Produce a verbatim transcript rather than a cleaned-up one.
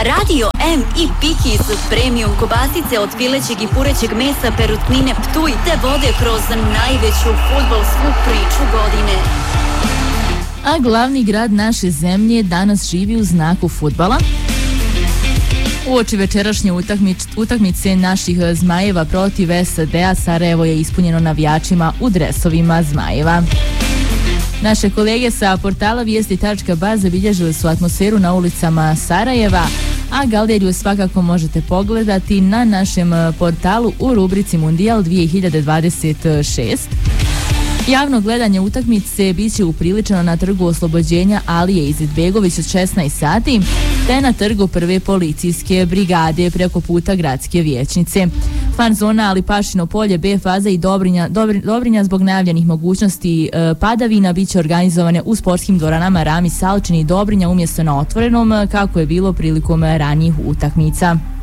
Radio M i Pikis premium kobasice od pilećeg i purećeg mesa Perutnine Ptuj te vode kroz najveću fudbalsku priču godine. A glavni grad naše zemlje danas živi u znaku fudbala. Uoči večerašnje utakmic, utakmice naših Zmajeva protiv S A D-a, Sarajevo je ispunjeno navijačima u dresovima Zmajeva. Naše kolege sa portala vijesti tačka ba zabilježili su atmosferu na ulicama Sarajeva, a galeriju svakako možete pogledati na našem portalu u rubrici Mundijal dvije hiljade dvadeset šest. Javno gledanje utakmice bit će upriličeno na trgu Oslobođenja Alije Izetbegović od šesnaest sati, te na trgu prve policijske brigade preko puta gradske vijećnice. Fan zona Ali Pašino polje, B faza i Dobrinja, Dobri, Dobrinja zbog najavljenih mogućnosti e, padavina bit će organizovane u sportskim dvoranama Rami Salčin i Dobrinja umjesto na otvorenom, kako je bilo prilikom ranijih utakmica.